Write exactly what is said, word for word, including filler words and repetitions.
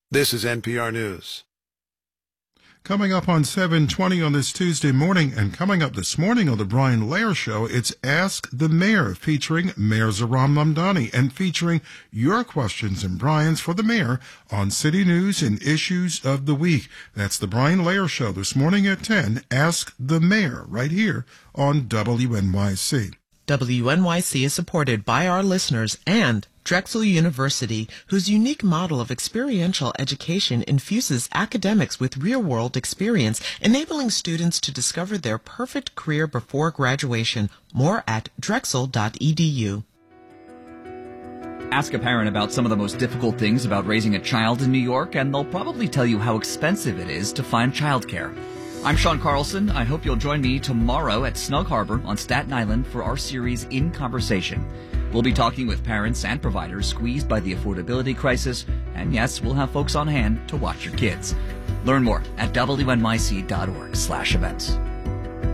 This is N P R News. Coming up on seven twenty on this Tuesday morning, and coming up this morning on the Brian Lair Show, it's Ask the Mayor, featuring Mayor Zohran Mamdani, and featuring your questions and Brian's for the mayor on city news and issues of the week. That's the Brian Lair Show this morning at ten. Ask the Mayor, right here on W N Y C. W N Y C is supported by our listeners and Drexel University, whose unique model of experiential education infuses academics with real-world experience, enabling students to discover their perfect career before graduation. More at drexel dot e d u. Ask a parent about some of the most difficult things about raising a child in New York, and they'll probably tell you how expensive it is to find childcare. I'm Sean Carlson. I hope you'll join me tomorrow at Snug Harbor on Staten Island for our series In Conversation. We'll be talking with parents and providers squeezed by the affordability crisis, and yes, we'll have folks on hand to watch your kids. Learn more at W N Y C dot org slash events.